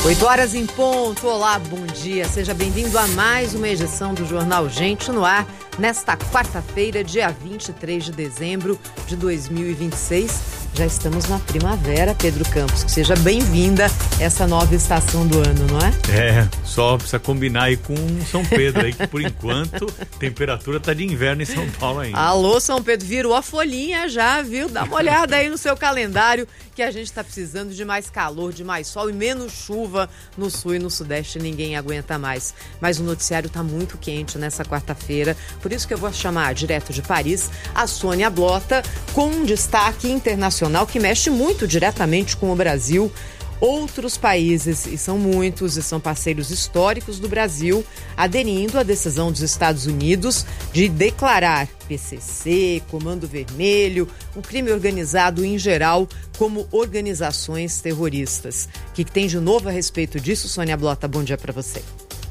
8h em ponto. Olá, bom dia. Seja bem-vindo a mais uma edição do Jornal Gente no Ar, nesta quarta-feira, dia 23 de dezembro de 2026. Já estamos na primavera, Pedro Campos, que seja bem-vinda essa nova estação do ano, não é? Só precisa combinar aí com São Pedro aí, que por enquanto a temperatura tá de inverno em São Paulo ainda. Alô, São Pedro, virou a folhinha já, viu? Dá uma olhada aí no seu calendário, que a gente tá precisando de mais calor, de mais sol e menos chuva no sul e no sudeste, ninguém aguenta mais. Mas o noticiário tá muito quente nessa quarta-feira, por isso que eu vou chamar direto de Paris a Sônia Blota, com um destaque internacional que mexe muito diretamente com o Brasil. Outros países, e são muitos, e são parceiros históricos do Brasil, aderindo à decisão dos Estados Unidos de declarar PCC, Comando Vermelho, o crime organizado em geral, como organizações terroristas. O que tem de novo a respeito disso, Sônia Blota? Bom dia para você.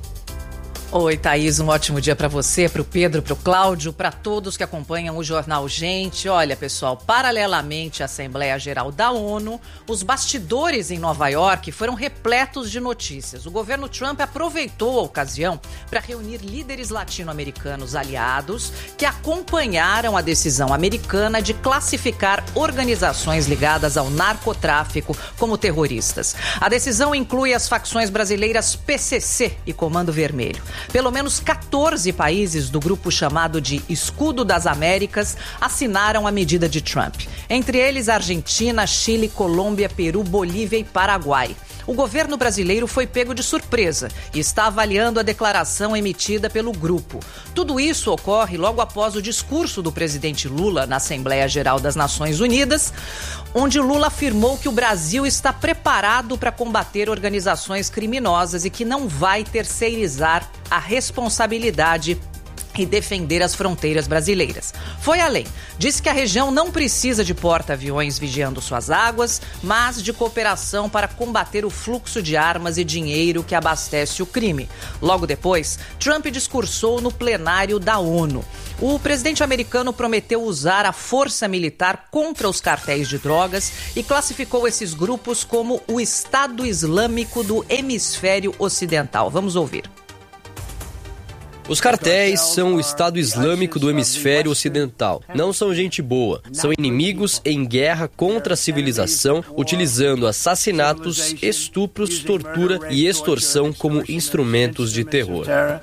Oi, Thaís, um ótimo dia para você, para o Pedro, para o Cláudio, para todos que acompanham o Jornal Gente. Olha, pessoal, paralelamente à Assembleia Geral da ONU, os bastidores em Nova York foram repletos de notícias. O governo Trump aproveitou a ocasião para reunir líderes latino-americanos aliados que acompanharam a decisão americana de classificar organizações ligadas ao narcotráfico como terroristas. A decisão inclui as facções brasileiras PCC e Comando Vermelho. Pelo menos 14 países do grupo chamado de Escudo das Américas assinaram a medida de Trump. Entre eles, Argentina, Chile, Colômbia, Peru, Bolívia e Paraguai. O governo brasileiro foi pego de surpresa e está avaliando a declaração emitida pelo grupo. Tudo isso ocorre logo após o discurso do presidente Lula na Assembleia Geral das Nações Unidas, onde Lula afirmou que o Brasil está preparado para combater organizações criminosas e que não vai terceirizar a responsabilidade e defender as fronteiras brasileiras. Foi além. Disse que a região não precisa de porta-aviões vigiando suas águas, mas de cooperação para combater o fluxo de armas e dinheiro que abastece o crime. Logo depois, Trump discursou no plenário da ONU. O presidente americano prometeu usar a força militar contra os cartéis de drogas e classificou esses grupos como o Estado Islâmico do Hemisfério Ocidental. Vamos ouvir. Os cartéis são o Estado Islâmico do Hemisfério Ocidental. Não são gente boa. São inimigos em guerra contra a civilização, utilizando assassinatos, estupros, tortura e extorsão como instrumentos de terror.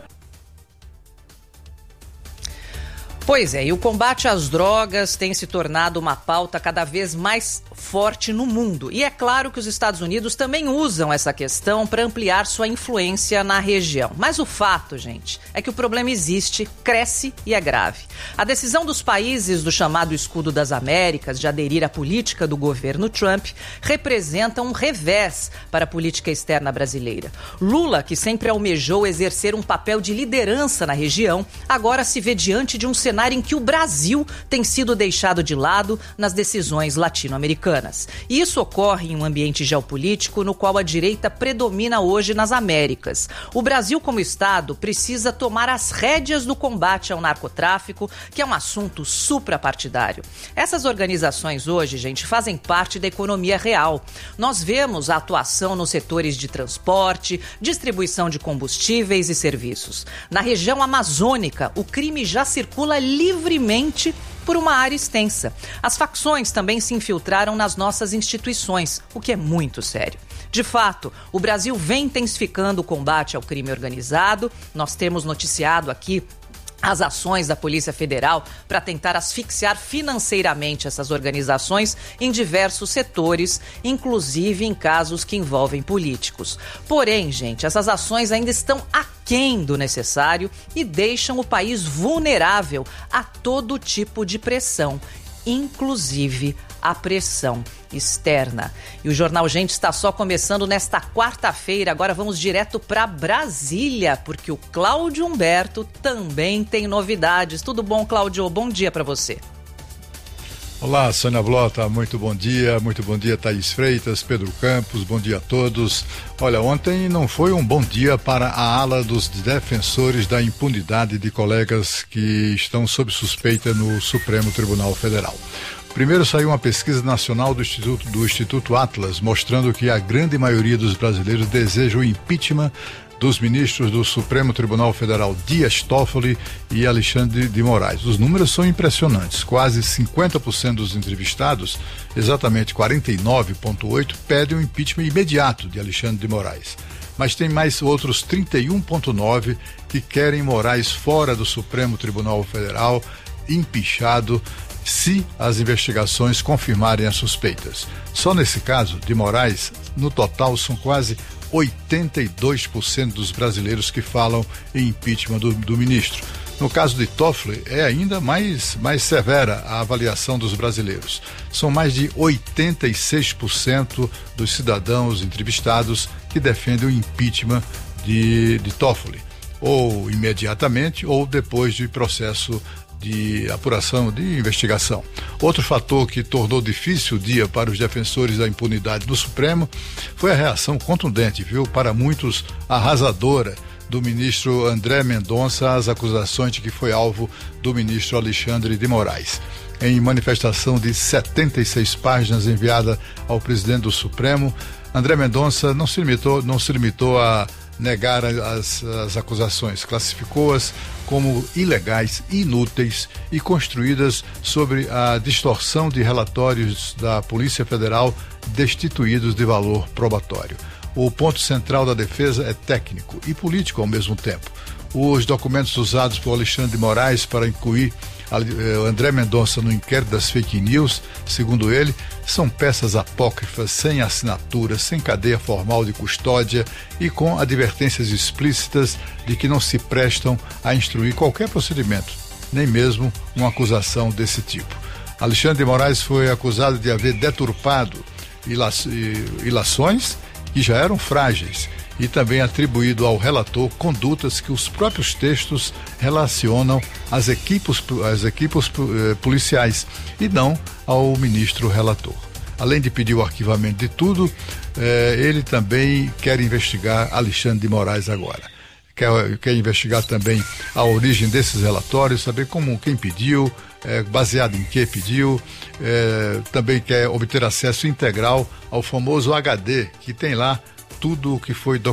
Pois é, e o combate às drogas tem se tornado uma pauta cada vez mais forte no mundo. E é claro que os Estados Unidos também usam essa questão para ampliar sua influência na região. Mas o fato, gente, é que o problema existe, cresce e é grave. A decisão dos países do chamado Escudo das Américas de aderir à política do governo Trump representa um revés para a política externa brasileira. Lula, que sempre almejou exercer um papel de liderança na região, agora se vê diante de um cenário em que o Brasil tem sido deixado de lado nas decisões latino-americanas. E isso ocorre em um ambiente geopolítico no qual a direita predomina hoje nas Américas. O Brasil, como Estado, precisa tomar as rédeas do combate ao narcotráfico, que é um assunto suprapartidário. Essas organizações hoje, gente, fazem parte da economia real. Nós vemos a atuação nos setores de transporte, distribuição de combustíveis e serviços. Na região amazônica, o crime já circula livremente por uma área extensa. As facções também se infiltraram nas nossas instituições, o que é muito sério. De fato, o Brasil vem intensificando o combate ao crime organizado. Nós temos noticiado aqui as ações da Polícia Federal para tentar asfixiar financeiramente essas organizações em diversos setores, inclusive em casos que envolvem políticos. Porém, gente, essas ações ainda estão aquém do necessário e deixam o país vulnerável a todo tipo de pressão, inclusive a pressão externa. E o Jornal Gente está só começando nesta quarta-feira. Agora vamos direto para Brasília, porque o Cláudio Humberto também tem novidades. Tudo bom, Cláudio? Bom dia para você. Olá, Sônia Blota, muito bom dia, Thaís Freitas, Pedro Campos, bom dia a todos. Olha, ontem não foi um bom dia para a ala dos defensores da impunidade de colegas que estão sob suspeita no Supremo Tribunal Federal. Primeiro saiu uma pesquisa nacional do Instituto Atlas, mostrando que a grande maioria dos brasileiros deseja o impeachment dos ministros do Supremo Tribunal Federal Dias Toffoli e Alexandre de Moraes. Os números são impressionantes. Quase 50% dos entrevistados, exatamente 49,8%, pedem o impeachment imediato de Alexandre de Moraes. Mas tem mais outros 31,9% que querem Moraes fora do Supremo Tribunal Federal, empichado, se as investigações confirmarem as suspeitas. Só nesse caso de Moraes, no total são quase 82% dos brasileiros que falam em impeachment do ministro. No caso de Toffoli, é ainda mais severa a avaliação dos brasileiros. São mais de 86% dos cidadãos entrevistados que defendem o impeachment de Toffoli, ou imediatamente ou depois de processo de apuração, de investigação. Outro fator que tornou difícil o dia para os defensores da impunidade no Supremo foi a reação contundente, para muitos arrasadora, do ministro André Mendonça às acusações de que foi alvo do ministro Alexandre de Moraes. Em manifestação de 76 páginas enviada ao presidente do Supremo, André Mendonça não se limitou a negar as acusações, classificou-as como ilegais, inúteis e construídas sobre a distorção de relatórios da Polícia Federal destituídos de valor probatório. O ponto central da defesa é técnico e político ao mesmo tempo. Os documentos usados por Alexandre de Moraes para incluir André Mendonça no inquérito das fake news, segundo ele, são peças apócrifas, sem assinatura, sem cadeia formal de custódia e com advertências explícitas de que não se prestam a instruir qualquer procedimento, nem mesmo uma acusação desse tipo. Alexandre de Moraes foi acusado de haver deturpado ilações que já eram frágeis e também atribuído ao relator condutas que os próprios textos relacionam às equipes policiais e não ao ministro relator. Além de pedir o arquivamento de tudo, ele também quer investigar Alexandre de Moraes agora. Quer investigar também a origem desses relatórios, saber quem pediu, baseado em que pediu, também quer obter acesso integral ao famoso HD, que tem lá tudo o que foi